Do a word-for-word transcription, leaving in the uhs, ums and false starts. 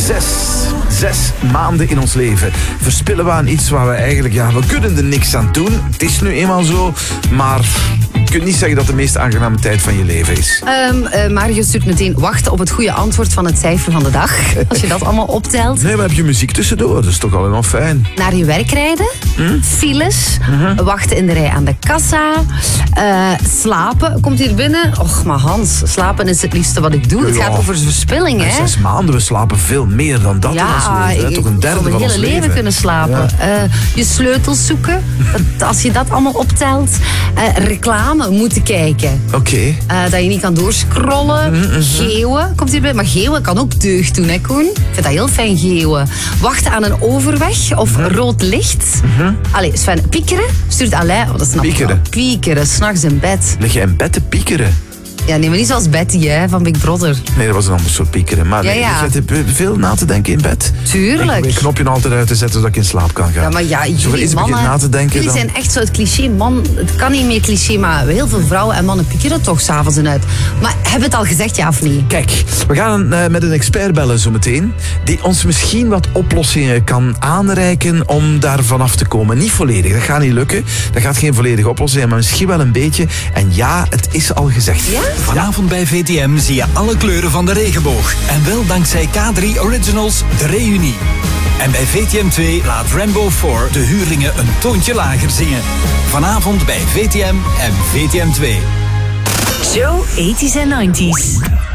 Zes, zes maanden in ons leven verspillen we aan iets waar we eigenlijk, ja, we kunnen er niks aan doen. Het is nu eenmaal zo, maar je kunt niet zeggen dat het de meest aangename tijd van je leven is. Um, uh, Mario stuurt meteen wachten op het goede antwoord van het cijfer van de dag. Als je dat allemaal optelt. Nee, maar heb je muziek tussendoor, dat is toch al nog fijn. Naar je werk rijden, hm? Files, Mm-hmm. wachten in de rij aan de kassa, uh, slapen. Komt hier binnen? Och, maar Hans, slapen is het liefste wat ik doe. Ja, het gaat over verspilling, hè? Zes maanden, we slapen veel meer dan dat in ons Ja, leven. Hè? ik, Toch een derde ik van zou ons mijn hele leven leven kunnen slapen. Ja. Uh, je sleutels zoeken, dat, als je dat allemaal optelt. Uh, reclame moeten kijken. Oké. Okay. Uh, dat je niet kan doorscrollen. Mm-hmm. Geeuwen komt hierbij. Maar geeuwen kan ook deugd doen, hè Koen? Ik vind dat heel fijn, geeuwen. Wachten aan een overweg of mm-hmm. rood licht. Mm-hmm. Allee, Sven, piekeren? Stuurt Alain. Oh, dat snap piekeren. Ik wel. Piekeren, s'nachts in bed. Lig je in bed te piekeren? Ja, nee, maar niet zoals Betty, hè, van Big Brother. Nee, dat was een ander soort piekeren. Maar ja, ja. je hebt veel na te denken in bed. Tuurlijk. Ik knopje altijd uit te zetten zodat ik in slaap kan gaan. Ja, maar ja, jullie mannen, na te denken, jullie dan... zijn echt zo het cliché. Man, het kan niet meer cliché, maar heel veel vrouwen en mannen piekeren toch s'avonds in uit. Maar hebben we het al gezegd, ja of niet? Kijk, we gaan uh, met een expert bellen zometeen, die ons misschien wat oplossingen kan aanreiken om daar vanaf te komen. Niet volledig, dat gaat niet lukken. Dat gaat geen volledige oplossing zijn, maar misschien wel een beetje. En ja, het is al gezegd. Ja? Vanavond bij V T M zie je alle kleuren van de regenboog. En wel dankzij K drie Originals, de reunie. En bij V T M twee laat Rambo vier de huurlingen een toontje lager zingen. Vanavond bij V T M en V T M twee. Joe, eighties en nineties.